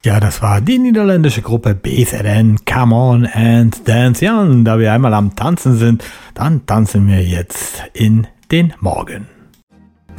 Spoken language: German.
Ja, das war die niederländische Gruppe BZN, Come On and Dance. Ja, und da wir einmal am Tanzen sind, dann tanzen wir jetzt in den Morgen.